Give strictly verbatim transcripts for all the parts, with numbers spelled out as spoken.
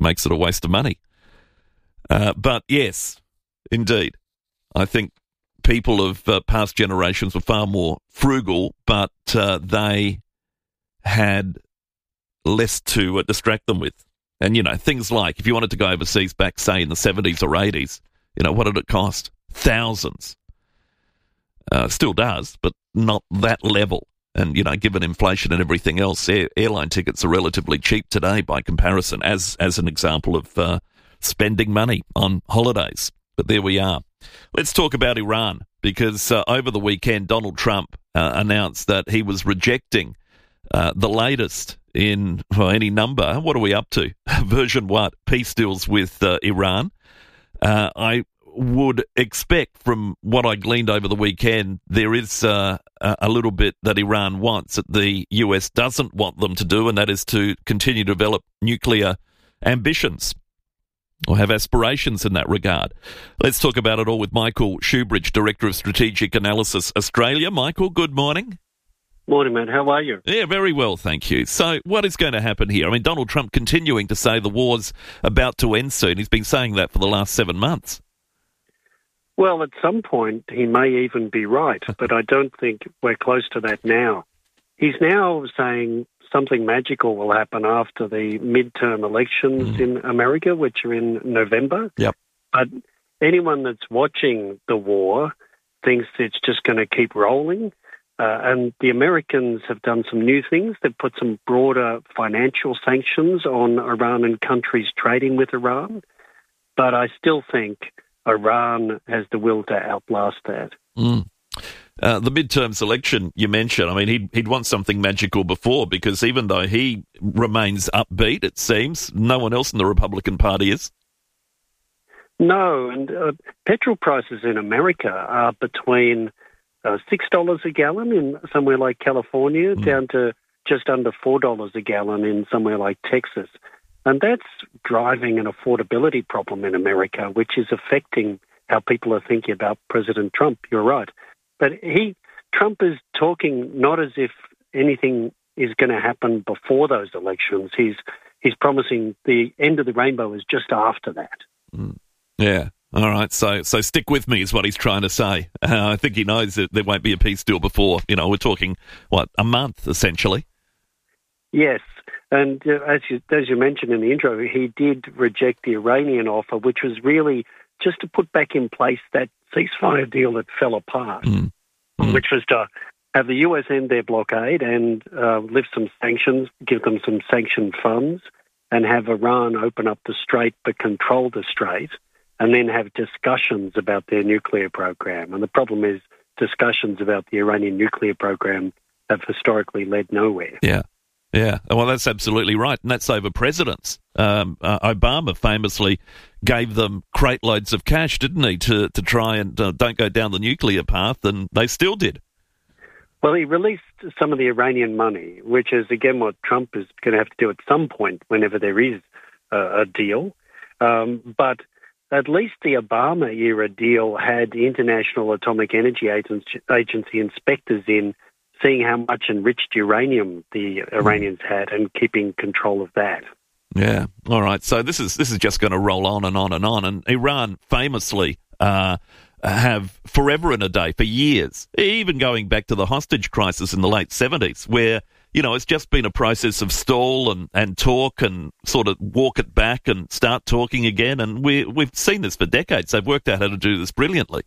makes it a waste of money. Uh, but yes, indeed, I think people of uh, past generations were far more frugal, but uh, they had less to uh, distract them with. And, you know, things like if you wanted to go overseas back, say, in the seventies or eighties, you know, what did it cost? Thousands. Uh, still does, but not that level. And, you know, given inflation and everything else, air, airline tickets are relatively cheap today by comparison, as as an example of uh, spending money on holidays. But there we are. Let's talk about Iran, because uh, over the weekend, Donald Trump uh, announced that he was rejecting uh, the latest in well, any number. What are we up to? Version what? Peace deals with uh, Iran. Uh, I would expect, from what I gleaned over the weekend, there is uh, a little bit that Iran wants that the U S doesn't want them to do, and that is to continue to develop nuclear ambitions or have aspirations in that regard. Let's talk about it all with Michael Shoebridge, Director of Strategic Analysis Australia. Michael, good morning. Morning, man. How are you? Yeah, very well, thank you. So what is going to happen here? I mean, Donald Trump continuing to say the war's about to end soon. He's been saying that for the last seven months. Well, at some point, he may even be right, but I don't think we're close to that now. He's now saying something magical will happen after the midterm elections mm. in America, which are in November. Yep. But anyone that's watching the war thinks it's just going to keep rolling. Uh, and the Americans have done some new things. They've put some broader financial sanctions on Iran and countries trading with Iran. But I still think Iran has the will to outlast that. Mm. Uh, the midterms election you mentioned, I mean, he'd, he'd want something magical before, because even though he remains upbeat, it seems, no one else in the Republican Party is. No, and uh, petrol prices in America are between uh, six dollars a gallon in somewhere like California mm. down to just under four dollars a gallon in somewhere like Texas. And that's driving an affordability problem in America, which is affecting how people are thinking about President Trump. You're right. But he, Trump is talking not as if anything is going to happen before those elections. He's he's promising the end of the rainbow is just after that. Mm. Yeah. All right. So so stick with me is what he's trying to say. Uh, I think he knows that there won't be a peace deal before, you know, we're talking, what, a month, essentially? Yes. And uh, as you as you mentioned in the intro, he did reject the Iranian offer, which was really just to put back in place that ceasefire deal that fell apart, mm. Mm. which was to have the U S end their blockade and uh, lift some sanctions, give them some sanctioned funds, and have Iran open up the strait but control the strait, and then have discussions about their nuclear program. And the problem is discussions about the Iranian nuclear program have historically led nowhere. Yeah. Yeah, well, that's absolutely right, and that's over presidents. Um, uh, Obama famously gave them crate loads of cash, didn't he, to, to try and uh, don't go down the nuclear path, and they still did. Well, he released some of the Iranian money, which is, again, what Trump is going to have to do at some point whenever there is uh, a deal. Um, but at least the Obama-era deal had the International Atomic Energy Agency inspectors in, seeing how much enriched uranium the Iranians had and keeping control of that. Yeah, all right. So this is this is just going to roll on and on and on. And Iran famously uh, have forever and a day for years, even going back to the hostage crisis in the late seventies, where, you know, it's just been a process of stall and, and talk and sort of walk it back and start talking again. And we, we've seen this for decades. They've worked out how to do this brilliantly.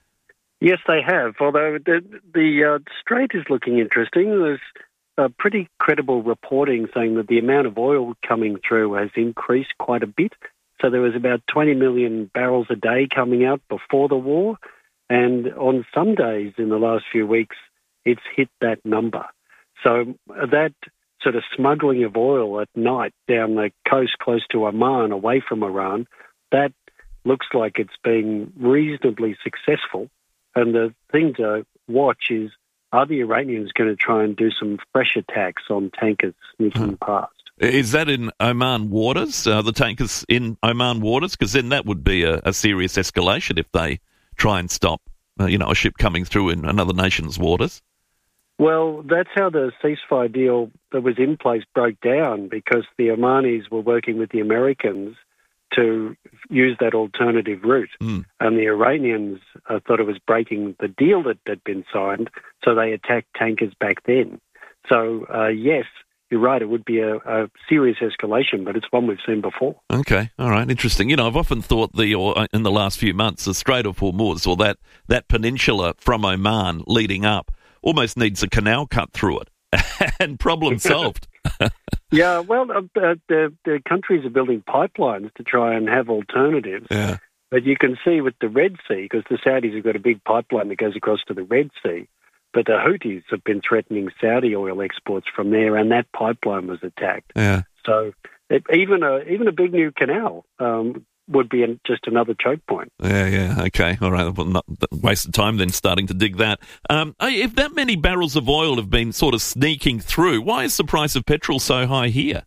Yes, they have, although the, the uh, strait is looking interesting. There's uh, pretty credible reporting saying that the amount of oil coming through has increased quite a bit. So there was about twenty million barrels a day coming out before the war, and on some days in the last few weeks, it's hit that number. So that sort of smuggling of oil at night down the coast close to Oman, away from Iran, that looks like it's being reasonably successful. And the thing to watch is, are the Iranians going to try and do some fresh attacks on tankers sneaking hmm. past? Is that in Oman waters, uh, the tankers in Oman waters? Because then that would be a, a serious escalation if they try and stop, uh, you know, a ship coming through in another nation's waters. Well, that's how the ceasefire deal that was in place broke down because the Omanis were working with the Americans to use that alternative route. Mm. And the Iranians uh, thought it was breaking the deal that had been signed, so they attacked tankers back then. So, uh, yes, you're right, it would be a, a serious escalation, but it's one we've seen before. Okay, all right, interesting. You know, I've often thought the, or in the last few months, the Strait of Hormuz, or that, that peninsula from Oman leading up, almost needs a canal cut through it, and problem solved. Yeah, well, uh, the, the countries are building pipelines to try and have alternatives. Yeah. But you can see with the Red Sea, because the Saudis have got a big pipeline that goes across to the Red Sea, but the Houthis have been threatening Saudi oil exports from there, and that pipeline was attacked. Yeah. So it, even a even a big new canal um, would be an, just another choke point. Yeah, yeah, okay, all right. Well, not waste of time then starting to dig that. Um, if that many barrels of oil have been sort of sneaking through, why is the price of petrol so high here?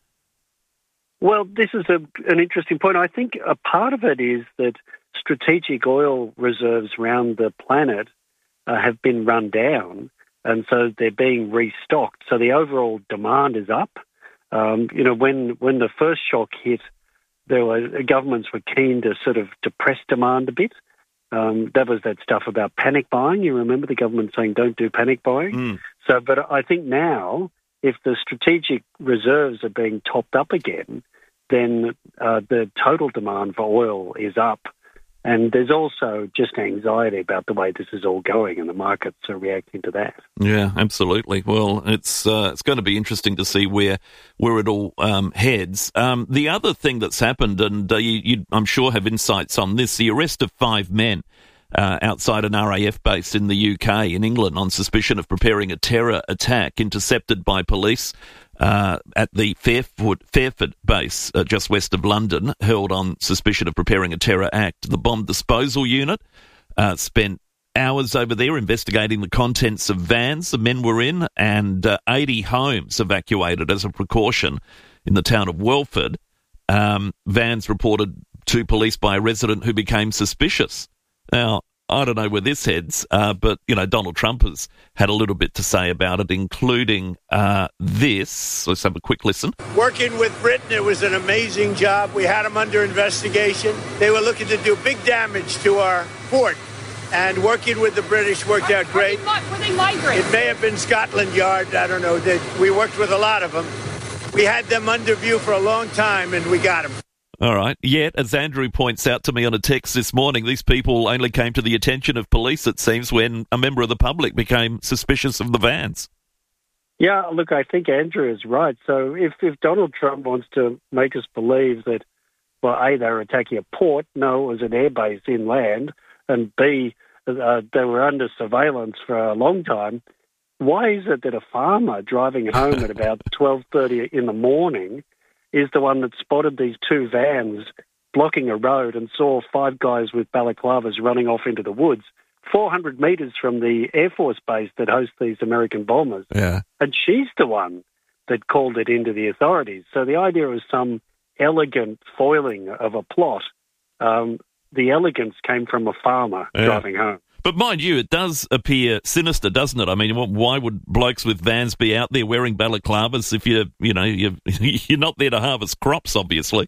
Well, this is a, an interesting point. I think a part of it is that strategic oil reserves around the planet uh, have been run down, and so they're being restocked. So the overall demand is up. Um, you know, when, when the first shock hit, there were governments were keen to sort of depress demand a bit. Um, that was that stuff about panic buying. You remember the government saying, don't do panic buying? Mm. So, but I think now, if the strategic reserves are being topped up again, then uh, the total demand for oil is up. And there's also just anxiety about the way this is all going, and the markets are reacting to that. Yeah, absolutely. Well, it's uh, it's going to be interesting to see where where it all um, heads. Um, the other thing that's happened, and uh, you, you, I'm sure, have insights on this: the arrest of five men uh, outside an R A F base in the U K, in England, on suspicion of preparing a terror attack, intercepted by police Uh, at the Fairford, Fairford base uh, just west of London, held on suspicion of preparing a terror act. The bomb disposal unit uh, spent hours over there investigating the contents of vans the men were in, and uh, eighty homes evacuated as a precaution in the town of Welford. Um, vans reported to police by a resident who became suspicious. Now, I don't know where this heads, uh, but, you know, Donald Trump has had a little bit to say about it, including uh, this. Let's have a quick listen. Working with Britain, it was an amazing job. We had them under investigation. They were looking to do big damage to our port, and working with the British worked out great. Are they, were they migrants? It may have been Scotland Yard. I don't know. They, we worked with a lot of them. We had them under view for a long time, and we got them. All right. Yet, as Andrew points out to me on a text this morning, these people only came to the attention of police, it seems, when a member of the public became suspicious of the vans. Yeah, look, I think Andrew is right. So if, if Donald Trump wants to make us believe that, well, A, they were attacking a port, no, it was an airbase inland, and B, uh, they were under surveillance for a long time, why is it that a farmer driving home at about twelve thirty in the morning is the one that spotted these two vans blocking a road and saw five guys with balaclavas running off into the woods, four hundred metres from the Air Force base that hosts these American bombers? Yeah. And she's the one that called it into the authorities. So the idea was some elegant foiling of a plot. Um, the elegance came from a farmer yeah. driving home. But mind you, it does appear sinister, doesn't it? I mean, why would blokes with vans be out there wearing balaclavas if you, you know, you're, you're not there to harvest crops, obviously?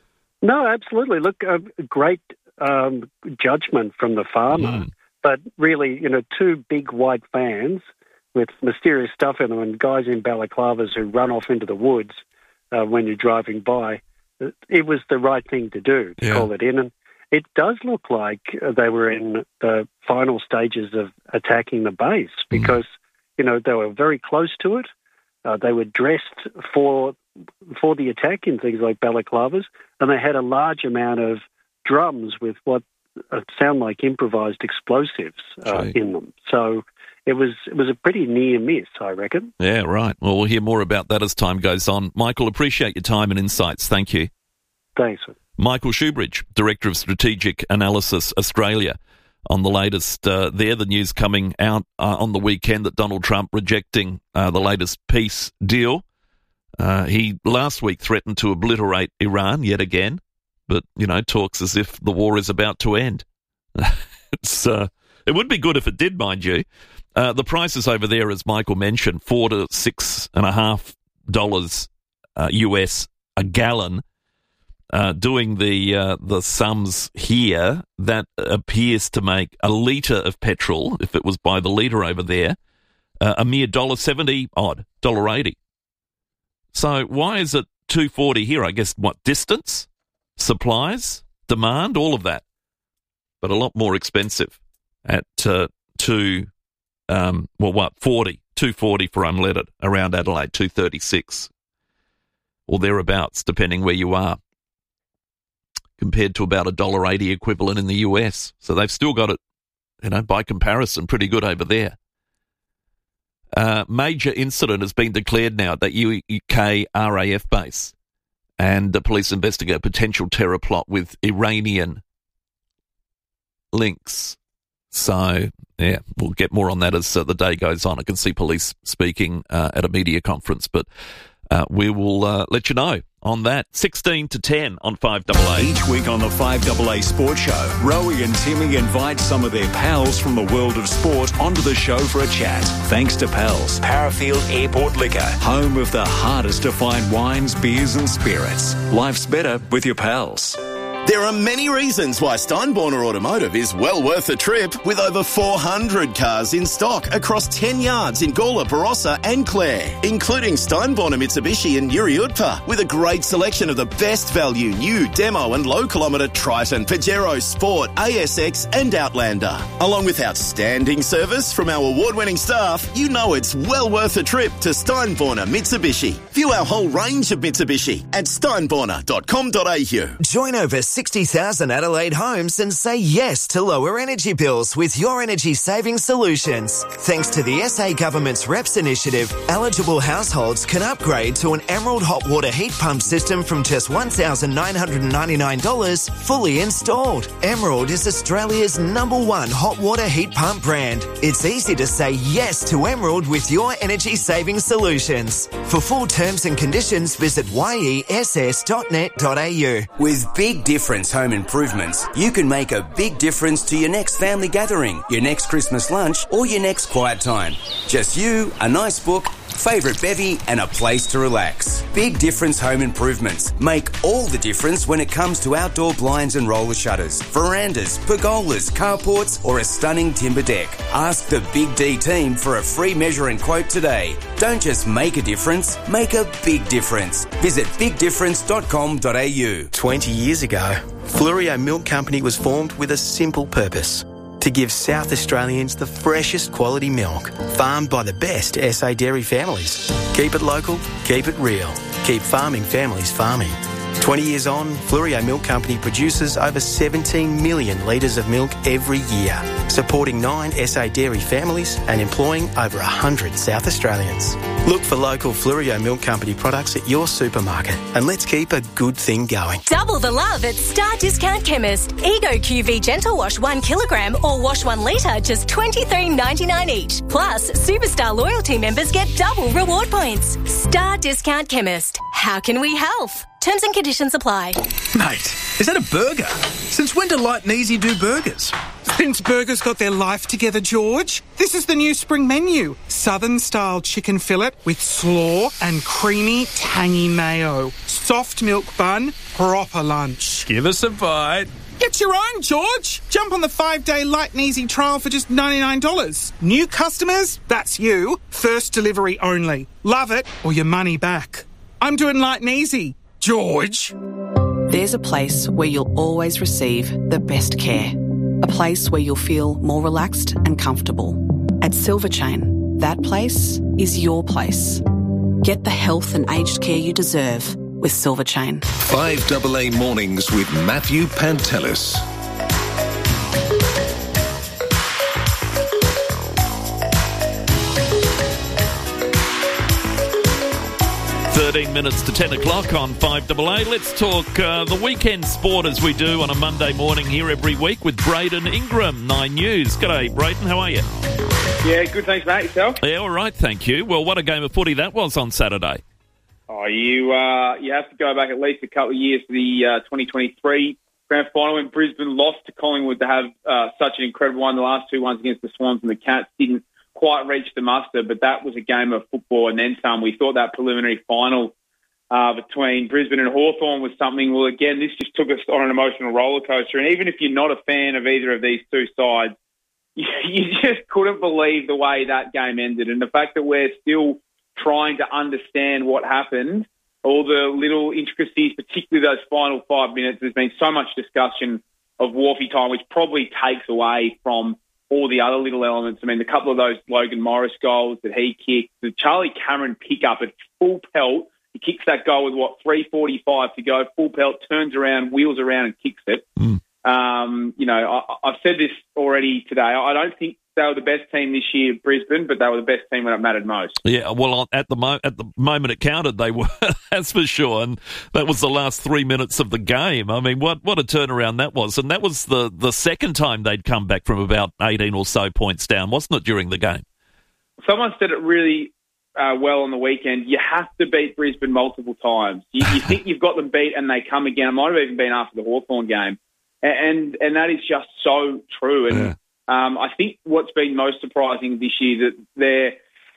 No, absolutely. Look, a great um, judgment from the farmer, mm. but really, you know, two big white vans with mysterious stuff in them and guys in balaclavas who run off into the woods uh, when you're driving by. It was the right thing to do to yeah. call it in. And it does look like they were in the final stages of attacking the base because, mm. you know, they were very close to it. Uh, they were dressed for for the attack in things like balaclavas, and they had a large amount of drums with what uh, sound like improvised explosives uh, right. in them. So it was it was a pretty near miss, I reckon. Yeah, right. Well, we'll hear more about that as time goes on. Michael, appreciate your time and insights. Thank you. Thanks. Michael Shoebridge, Director of Strategic Analysis Australia, on the latest uh, there. The news coming out uh, on the weekend that Donald Trump rejecting uh, the latest peace deal. Uh, he last week threatened to obliterate Iran yet again, but, you know, talks as if the war is about to end. it's uh, It would be good if it did, mind you. Uh, the prices over there, as Michael mentioned, four to six and a half dollars uh, U S a gallon. Uh, doing the uh, the sums here, that appears to make a litre of petrol, if it was by the litre over there, uh, a mere one dollar seventy odd, one dollar eighty. So why is it two forty here? I guess, what, distance, supplies, demand, all of that. But a lot more expensive at uh, two, um, well, what, forty, two forty for unleaded, around Adelaide, two thirty-six, or thereabouts, depending where you are, compared to about a one dollar eighty equivalent in the U S. So they've still got it, you know, by comparison, pretty good over there. Uh, major incident has been declared now at that U K R A F base, and the police investigate a potential terror plot with Iranian links. So, yeah, we'll get more on that as uh, the day goes on. I can see police speaking uh, at a media conference, but uh, we will uh, let you know on that. sixteen to ten on five A A. Each week on the five A A Sports Show, Rowie and Timmy invite some of their pals from the world of sport onto the show for a chat. Thanks to Pals, Parafield Airport Liquor, home of the hardest to find wines, beers and spirits. Life's better with your pals. There are many reasons why Steinborner Automotive is well worth a trip, with over four hundred cars in stock across ten yards in Gawler, Barossa and Clare, including Steinborner Mitsubishi and Yuri Utpa, with a great selection of the best value new demo and low kilometre Triton, Pajero Sport, A S X and Outlander. Along with outstanding service from our award-winning staff, you know it's well worth a trip to Steinborner Mitsubishi. View our whole range of Mitsubishi at steinborner dot com dot a u. Join over sixty thousand Adelaide homes and say yes to lower energy bills with Your Energy Saving Solutions. Thanks to the S A Government's R E P S initiative, eligible households can upgrade to an Emerald hot water heat pump system from just one thousand nine hundred ninety-nine dollars fully installed. Emerald is Australia's number one hot water heat pump brand. It's easy to say yes to Emerald with Your Energy Saving Solutions. For full terms and conditions, visit y e s s dot net dot a u. With Big Difference Home Improvements, you can make a big difference to your next family gathering, your next Christmas lunch, or your next quiet time. Just you, a nice book, favourite bevy, and a place to relax. Big Difference Home Improvements make all the difference when it comes to outdoor blinds and roller shutters, verandas, pergolas, carports, or a stunning timber deck. Ask the Big D team for a free measure and quote today. Don't just make a difference, make a big difference. Visit big difference dot com dot a u. twenty years ago, Flurio Milk Company was formed with a simple purpose: to give South Australians the freshest quality milk, farmed by the best S A dairy families. Keep it local, keep it real, keep farming families farming. twenty years on, Flurio Milk Company produces over seventeen million litres of milk every year, supporting nine S A dairy families and employing over one hundred South Australians. Look for local Flurio Milk Company products at your supermarket, and let's keep a good thing going. Double the love at Star Discount Chemist. Ego Q V Gentle Wash one kilogram or Wash one litre, just twenty-three ninety-nine each. Plus, Superstar Loyalty members get double reward points. Star Discount Chemist. How can we help? Terms and conditions apply. Mate, is that a burger? Since when do Light and Easy do burgers? Since burgers got their life together, George. This is the new spring menu. Southern-style chicken fillet with slaw and creamy, tangy mayo. Soft milk bun, proper lunch. Give us a bite. Get your own, George. Jump on the five-day Light and Easy trial for just ninety-nine dollars. New customers? That's you. First delivery only. Love it or your money back. I'm doing Light and Easy. George. There's a place where you'll always receive the best care. A place where you'll feel more relaxed and comfortable. At Silver Chain, that place is your place. Get the health and aged care you deserve with Silver Chain. five A A Mornings with Matthew Pantelis. thirteen minutes to ten o'clock on five A A. Let's talk uh, the weekend sport as we do on a Monday morning here every week with Braden Ingram, Nine News. G'day, Braden. How are you? Yeah, good. Thanks, mate. Yourself? Yeah, all right. Thank you. Well, what a game of footy that was on Saturday. Oh, you uh, you have to go back at least a couple of years to the uh, twenty twenty-three grand final when Brisbane lost to Collingwood to have uh, such an incredible one. The last two ones against the Swans and the Cats didn't quite reach the muster, but that was a game of football and then some. We thought that preliminary final uh, between Brisbane and Hawthorn was something, well, again, this just took us on an emotional roller coaster. And even if you're not a fan of either of these two sides, you, you just couldn't believe the way that game ended. And the fact that we're still trying to understand what happened, all the little intricacies, particularly those final five minutes, there's been so much discussion of Wharfie time, which probably takes away from all the other little elements. I mean, a couple of those Logan Morris goals that he kicked, the Charlie Cameron pick-up at full pelt, he kicks that goal with, what, three forty-five to go, full pelt, turns around, wheels around and kicks it. Mm. Um, you know, I, I've said this already today. I don't think they were the best team this year, Brisbane, but they were the best team when it mattered most. Yeah, well, at the mo- at the moment it counted, they were, that's for sure. And that was the last three minutes of the game. I mean, what what a turnaround that was. And that was the, the second time they'd come back from about eighteen or so points down, wasn't it, during the game? Someone said it really uh, well on the weekend. You have to beat Brisbane multiple times. You, you think you've got them beat and they come again. It might have even been after the Hawthorn game. And, and that is just so true. And yeah. Um, I think what's been most surprising this year that their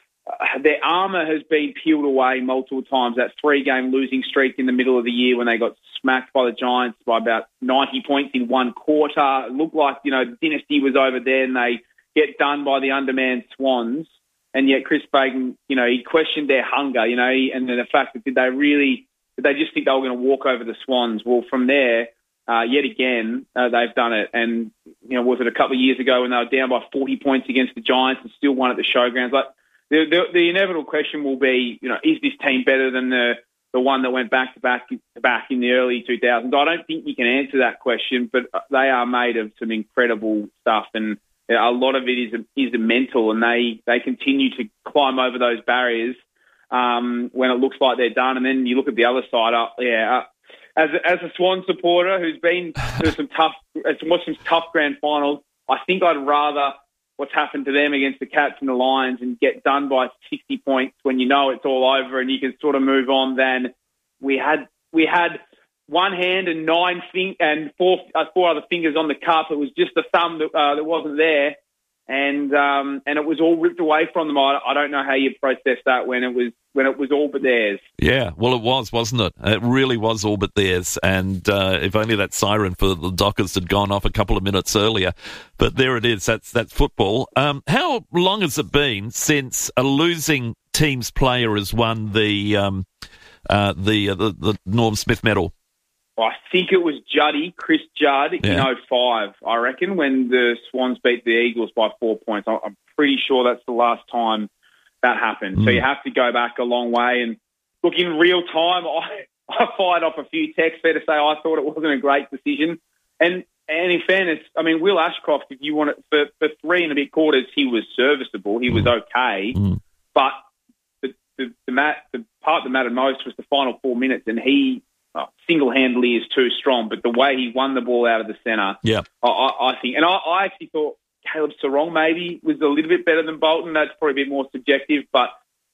uh, their armour has been peeled away multiple times. That three-game losing streak in the middle of the year when they got smacked by the Giants by about ninety points in one quarter. It looked like, you know, the dynasty was over there and they get done by the undermanned Swans. And yet Chris Fagan, you know, he questioned their hunger, you know, and the fact that did they really, did they just think they were going to walk over the Swans? Well, from there, Uh, yet again, uh, they've done it. And, you know, was it a couple of years ago when they were down by forty points against the Giants and still won at the Showgrounds? Like, the, the, the inevitable question will be, you know, is this team better than the, the one that went back to back to back in the early two thousands? I don't think you can answer that question, but they are made of some incredible stuff. And a lot of it is, is mental, and they, they continue to climb over those barriers um, when it looks like they're done. And then you look at the other side, up, yeah, uh, As a, as a Swan supporter who's been through some tough, watched some tough grand finals, I think I'd rather what's happened to them against the Cats and the Lions and get done by sixty points when you know it's all over and you can sort of move on than we had. We had one hand and nine fing- and four uh, four other fingers on the cup. It was just the thumb that, uh, that wasn't there, and um, and it was all ripped away from them. I, I don't know how you process that when it was. when it was all but theirs. Yeah, well, it was, wasn't it? It really was all but theirs. And uh, if only that siren for the Dockers had gone off a couple of minutes earlier. But there it is. That's that's football. Um, how long has it been since a losing team's player has won the um, uh, the, uh, the the Norm Smith medal? I think it was Juddy, Chris Judd, yeah. in oh five, I reckon, when the Swans beat the Eagles by four points. I'm pretty sure that's the last time that happened. Mm. So you have to go back a long way. And look, in real time, I, I fired off a few texts there to say I thought it wasn't a great decision. And and in fairness, I mean, Will Ashcroft, if you want it, for, for three and a bit quarters, he was serviceable. He was okay. Mm. But the, the, the, mat, the part that mattered most was the final four minutes, and he oh, single-handedly is too strong. But the way he won the ball out of the centre, yeah. I, I, I think, and I, I actually thought Caleb Sarong maybe was a little bit better than Bolton. That's probably a bit more subjective, but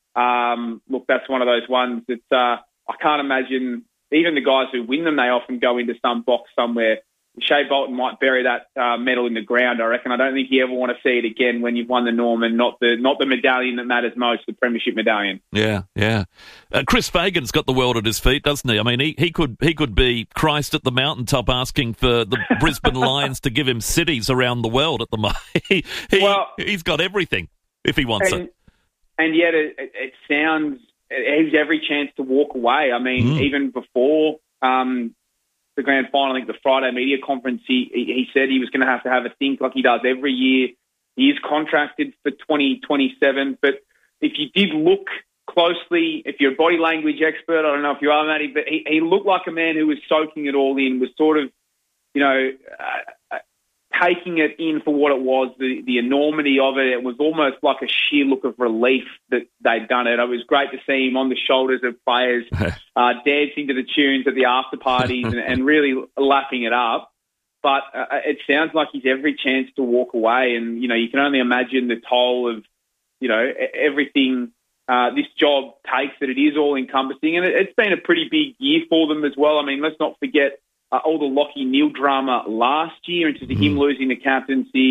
um, look, that's one of those ones that uh, I can't imagine. Even the guys who win them, they often go into some box somewhere. Shea Bolton might bury that uh, medal in the ground, I reckon. I don't think you ever want to see it again when you've won the Norm and not the not the medallion that matters most, the premiership medallion. Yeah, yeah. Uh, Chris Fagan's got the world at his feet, doesn't he? I mean, he, he could he could be Christ at the mountaintop asking for the Brisbane Lions to give him cities around the world at the moment. he, he, well, he's got everything if he wants and, it. And yet it, it, it sounds, it has every chance to walk away. I mean, mm. even before... Um, the grand final, I think the Friday media conference, he he said he was going to have to have a think like he does every year. He is contracted for twenty twenty-seven, but if you did look closely, if you're a body language expert, I don't know if you are, Matty, but he, he looked like a man who was soaking it all in, was sort of, you know, uh, taking it in for what it was, the, the enormity of it. It was almost like a sheer look of relief that they'd done it. It was great to see him on the shoulders of players, uh, dancing to the tunes at the after parties and, and really lapping it up. But uh, it sounds like he's every chance to walk away. And, you know, you can only imagine the toll of, you know, everything uh, this job takes, that it is all encompassing. And it, it's been a pretty big year for them as well. I mean, let's not forget, Uh, all the Lachie Neale drama last year, into mm. him losing the captaincy,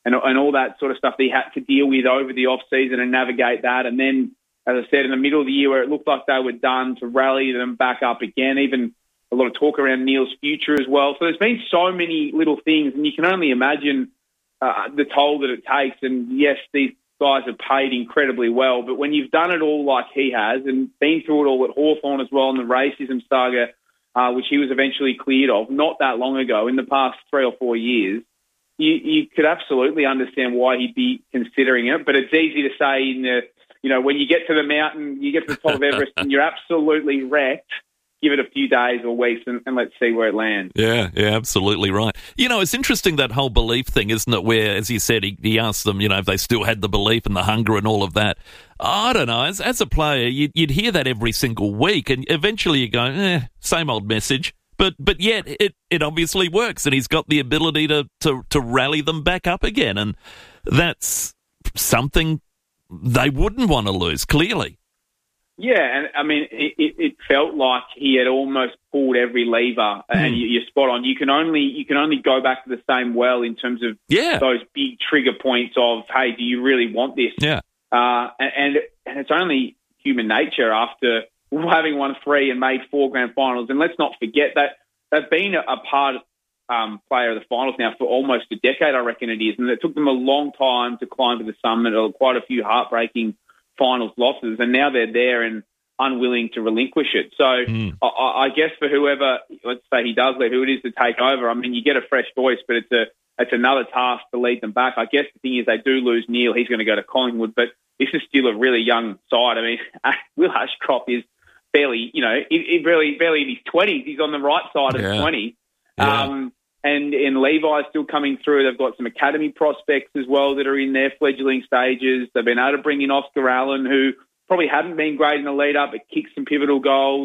and, and all that sort of stuff that he had to deal with over the off-season and navigate that. And then, as I said, in the middle of the year where it looked like they were done, to rally them back up again, even a lot of talk around Neil's future as well. So there's been so many little things, and you can only imagine uh, the toll that it takes. And yes, these guys are paid incredibly well, but when you've done it all like he has and been through it all at Hawthorn as well in the racism saga, uh, which he was eventually cleared of not that long ago, in the past three or four years, you, you could absolutely understand why he'd be considering it. But it's easy to say, in the, you know, when you get to the mountain, you get to the top of Everest and you're absolutely wrecked. Give it a few days or weeks and, and let's see where it lands. Yeah, yeah, absolutely right. You know, it's interesting, that whole belief thing, isn't it, where, as you said, he, he asked them, you know, if they still had the belief and the hunger and all of that. I don't know, as, as a player, you'd, you'd hear that every single week, and eventually you go, eh, same old message. But but yet, it, it obviously works, and he's got the ability to, to, to rally them back up again, and that's something they wouldn't want to lose, clearly. Yeah, and I mean, it, it felt like he had almost pulled every lever, mm. and you, you're spot on. You can only you can only go back to the same well in terms of yeah. those big trigger points of, hey, do you really want this? Yeah, uh, and and it's only human nature after having won three and made four grand finals. And let's not forget that they've been a, a part um, player of the finals now for almost a decade, I reckon it is, and it took them a long time to climb to the summit. Quite a few heartbreaking finals losses, and now they're there and unwilling to relinquish it. So mm. I, I guess for whoever, let's say he does leave, who it is to take over, I mean, you get a fresh voice, but it's a it's another task to lead them back. I guess the thing is, they do lose Neil. He's going to go to Collingwood, but this is still a really young side. I mean, Will Ashcroft is barely, you know, he, he barely, barely in his twenties. He's on the right side yeah. of twenty. Yeah. Um, and, and Levi's still coming through. They've got some academy prospects as well that are in their fledgling stages. They've been able to bring in Oscar Allen, who probably hadn't been great in the lead-up, but kicked some pivotal goals.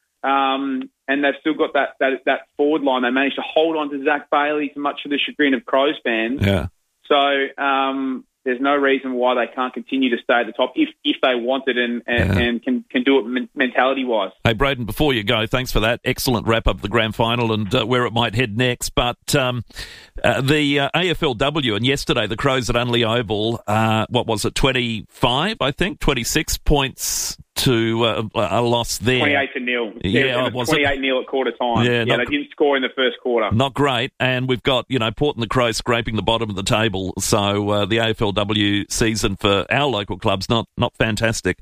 Um, and they've still got that, that that forward line. They managed to hold on to Zach Bailey to much of the chagrin of Crows fans. Yeah. So um, there's no reason why they can't continue to stay at the top if if they want it and, and, Yeah. and can, can do it men- mentality-wise. Hey, Braden, before you go, thanks for that excellent wrap-up of the grand final and uh, where it might head next. But um, uh, the uh, A F L W, and yesterday the Crows at Unley Oval, uh, what was it, twenty-five, I think, twenty-six points to uh, a loss there. twenty-eight to nil. Yeah, it was was twenty-eight nil at quarter time. Yeah, Yeah, not- they didn't score in the first quarter. Not great, and we've got, you know, Port and the Crows scraping the bottom of the table, so uh, the A F L W season for our local clubs, not not fantastic.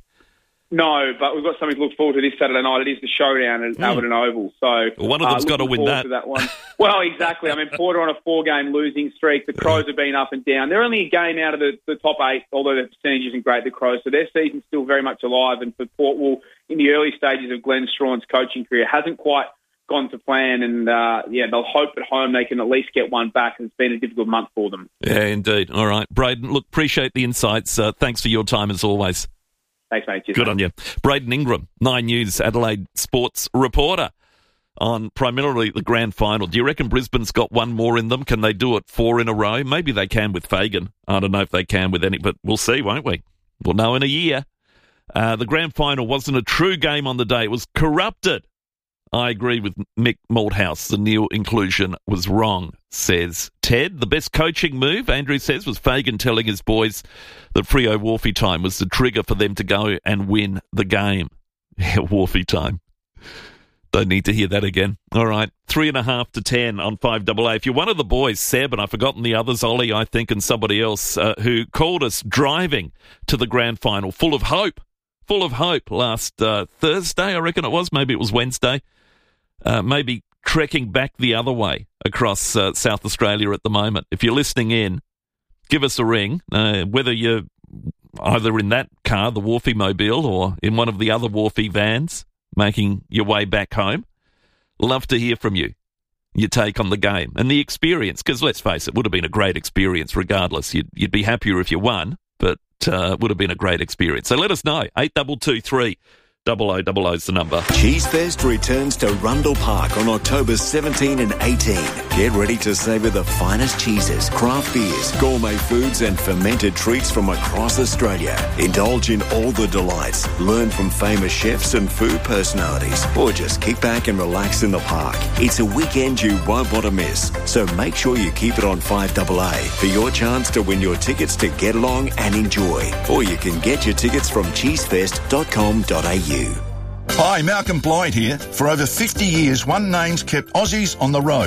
No, but we've got something to look forward to this Saturday night. It is the showdown at Mm. Alberton Oval. So Well, one of them's uh, got to looking win forward that. to that one. Well, exactly. I mean, Port are on a four-game losing streak. The Crows have been up and down. They're only a game out of the, the top eight, although the percentage isn't great, the Crows. So their season's still very much alive. And for Port, well, in the early stages of Glenn Strawn's coaching career, hasn't quite gone to plan. And, uh, yeah, they'll hope at home they can at least get one back. It's been a difficult month for them. Yeah, indeed. All right, Braden, look, appreciate the insights. Uh, thanks for your time as always. Thanks, mate. Cheers, Good mate. on you. Braden Ingram, Nine News Adelaide sports reporter on primarily the grand final. Do you reckon Brisbane's got one more in them? Can they do it four in a row? Maybe they can with Fagan. I don't know if they can with any, but we'll see, won't we? We'll know in a year. Uh, the grand final wasn't a true game on the day. It was corrupted. I agree with Mick Malthouse. The Neil inclusion was wrong, says Ted. The best coaching move, Andrew says, was Fagan telling his boys that Freo Wharfie time was the trigger for them to go and win the game. Yeah, Wharfie time. Don't need to hear that again. All right, three and a half to ten on five double A. If you're one of the boys, Seb, and I've forgotten the others, Ollie, I think, and somebody else, uh, who called us driving to the grand final, full of hope, full of hope last uh, Thursday, I reckon it was. Maybe it was Wednesday. Uh, maybe trekking back the other way across uh, South Australia at the moment. If you're listening in, give us a ring, uh, whether you're either in that car, the Wharfie Mobile, or in one of the other Wharfie vans, making your way back home. Love to hear from you, your take on the game and the experience, because let's face it, would have been a great experience regardless. You'd, you'd be happier if you won, but uh, would have been a great experience. So let us know, eight two two three, double oh double oh is the number. Cheese Fest returns to Rundle Park on October seventeenth and eighteenth. Get ready to savour the finest cheeses, craft beers, gourmet foods and fermented treats from across Australia. Indulge in all the delights, learn from famous chefs and food personalities, or just kick back and relax in the park. It's a weekend you won't want to miss, so make sure you keep it on five A A for your chance to win your tickets to get along and enjoy. Or you can get your tickets from cheesefest dot com dot a u. Hi, Malcolm Blight here. For over fifty years, One Name's kept Aussies on the road.